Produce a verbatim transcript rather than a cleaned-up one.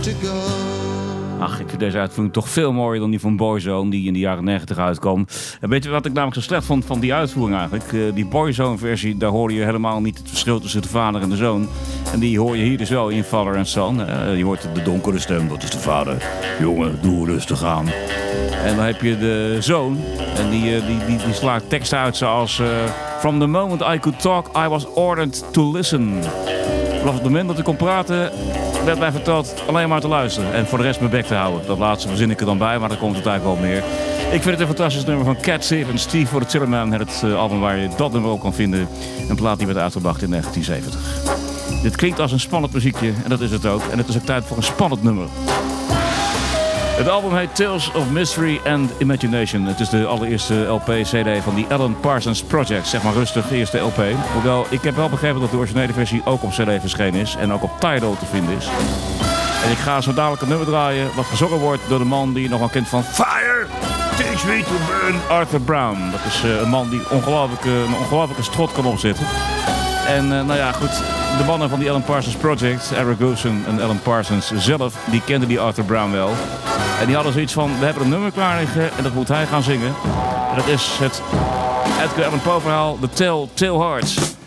to go. Ach, ik vind deze uitvoering toch veel mooier dan die van Boyzone, die in de jaren negentig uitkwam. En weet je wat ik namelijk zo slecht vond van die uitvoering eigenlijk? Uh, die Boyzone versie, daar hoor je helemaal niet het verschil tussen de vader en de zoon. En die hoor je hier dus wel in Father and Son. Uh, je hoort de donkere stem, dat is de vader. Jongen, doe rustig aan. En dan heb je de zoon. En die, uh, die, die, die slaat teksten uit zoals... Uh, From the moment I could talk, I was ordered to listen. Vanaf het moment dat ik kon praten... werd mij verteld alleen maar te luisteren en voor de rest mijn bek te houden. Dat laatste verzin ik er dan bij, maar daar komt het eigenlijk wel op neer. Ik vind het een fantastisch nummer van Cat Stevens, Steve for the Tillerman. Het uh, album waar je dat nummer ook kan vinden. Een plaat die werd uitgebracht in negentien zeventig. Dit klinkt als een spannend muziekje en dat is het ook. En het is ook tijd voor een spannend nummer. Het album heet Tales of Mystery and Imagination. Het is de allereerste L P-C D van die Alan Parsons Project. Zeg maar rustig, de eerste L P. Hoewel, ik heb wel begrepen dat de originele versie ook op C D verschenen is. En ook op Tidal te vinden is. En ik ga zo dadelijk een nummer draaien wat gezongen wordt door de man die je nog wel kent van Fire! Teach me to burn, Arthur Brown. Dat is uh, een man die ongelooflijk, uh, een ongelooflijke strot kan opzetten. En uh, nou ja, goed, de mannen van die Alan Parsons Project, Eric Goosen en Alan Parsons zelf, die kenden die Arthur Brown wel. En die hadden zoiets van, we hebben een nummer klaar liggen en dat moet hij gaan zingen. En dat is het Edgar Allan Poe verhaal, The Tell-Tale Hearts.